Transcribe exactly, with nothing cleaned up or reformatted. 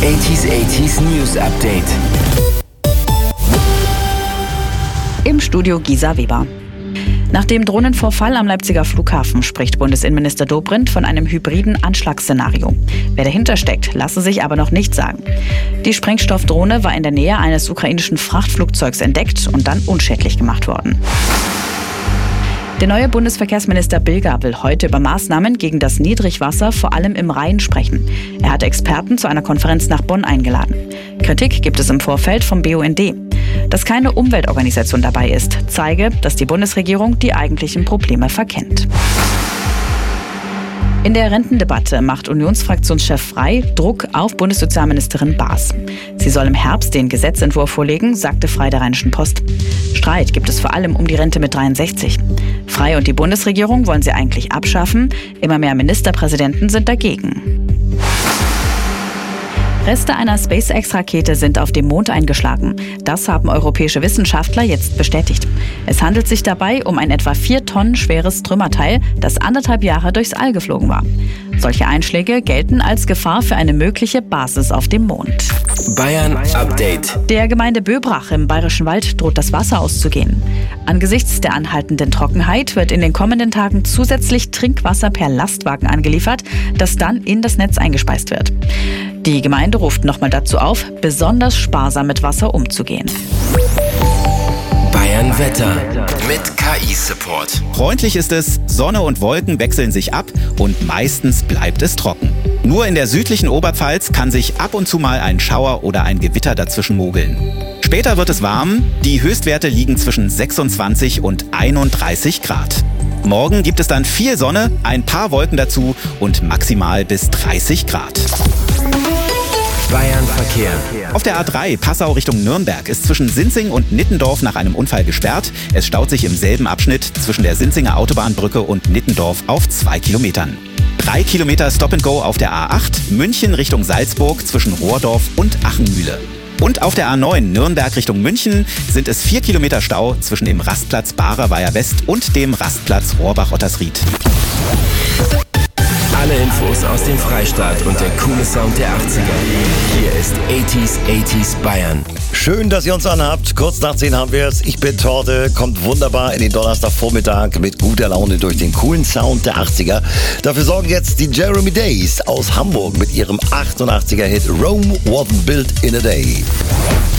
achtziger achtziger News Update. Im Studio Gisa Weber. Nach dem Drohnenvorfall am Leipziger Flughafen spricht Bundesinnenminister Dobrindt von einem hybriden Anschlagsszenario. Wer dahinter steckt, lasse sich aber noch nicht sagen. Die Sprengstoffdrohne war in der Nähe eines ukrainischen Frachtflugzeugs entdeckt und dann unschädlich gemacht worden. Der neue Bundesverkehrsminister Bilger will heute über Maßnahmen gegen das Niedrigwasser vor allem im Rhein sprechen. Er hat Experten zu einer Konferenz nach Bonn eingeladen. Kritik gibt es im Vorfeld vom B U N D. Dass keine Umweltorganisation dabei ist, zeige, dass die Bundesregierung die eigentlichen Probleme verkennt. In der Rentendebatte macht Unionsfraktionschef Frey Druck auf Bundessozialministerin Baas. Sie soll im Herbst den Gesetzentwurf vorlegen, sagte Frey der Rheinischen Post. Streit gibt es vor allem um die Rente mit dreiundsechzig. Frey und die Bundesregierung wollen sie eigentlich abschaffen. Immer mehr Ministerpräsidenten sind dagegen. Reste einer SpaceX-Rakete sind auf dem Mond eingeschlagen. Das haben europäische Wissenschaftler jetzt bestätigt. Es handelt sich dabei um ein etwa vier Tonnen schweres Trümmerteil, das anderthalb Jahre durchs All geflogen war. Solche Einschläge gelten als Gefahr für eine mögliche Basis auf dem Mond. Bayern Update. Der Gemeinde Böbrach im Bayerischen Wald droht das Wasser auszugehen. Angesichts der anhaltenden Trockenheit wird in den kommenden Tagen zusätzlich Trinkwasser per Lastwagen angeliefert, das dann in das Netz eingespeist wird. Die Gemeinde ruft nochmal dazu auf, besonders sparsam mit Wasser umzugehen. Bayern Wetter mit K I-Support. Freundlich ist es, Sonne und Wolken wechseln sich ab und meistens bleibt es trocken. Nur in der südlichen Oberpfalz kann sich ab und zu mal ein Schauer oder ein Gewitter dazwischen mogeln. Später wird es warm, die Höchstwerte liegen zwischen sechsundzwanzig und einunddreißig Grad. Morgen gibt es dann viel Sonne, ein paar Wolken dazu und maximal bis dreißig Grad. Bayern Verkehr. Auf der A drei Passau Richtung Nürnberg ist zwischen Sinzing und Nittendorf nach einem Unfall gesperrt. Es staut sich im selben Abschnitt zwischen der Sinzinger Autobahnbrücke und Nittendorf auf zwei Kilometern. Drei Kilometer Stop-and-Go auf der A acht, München Richtung Salzburg zwischen Rohrdorf und Achenmühle. Und auf der A neun Nürnberg Richtung München sind es vier Kilometer Stau zwischen dem Rastplatz Barer West und dem Rastplatz Rohrbach-Ottersried. Alle Infos aus dem Freistaat und der coole Sound der achtziger. Hier ist achtziger achtziger Bayern. Schön, dass ihr uns anhabt. Kurz nach zehn haben wir es. Ich bin Torte. Kommt wunderbar in den Donnerstagvormittag mit guter Laune durch den coolen Sound der achtziger. Dafür sorgen jetzt die Jeremy Days aus Hamburg mit ihrem achtundachtziger Hit Rome Wasn't Built in a Day.